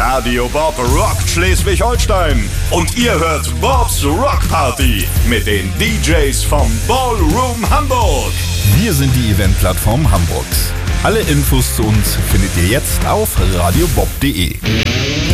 Radio Bob rockt Schleswig-Holstein. Und ihr hört Bobs Rock Party mit den DJs vom Ballroom Hamburg. Wir sind die Eventplattform Hamburgs. Alle Infos zu uns findet ihr jetzt auf radiobob.de.